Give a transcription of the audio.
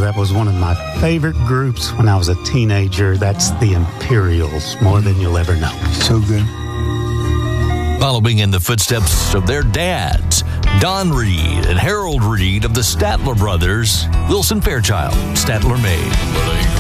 that was one of my favorite groups when I was a teenager. That's the Imperials, more than you'll ever know. So good. Following in the footsteps of their dads, Don Reed and Harold Reed of the Statler Brothers, Wilson Fairchild, Statler made.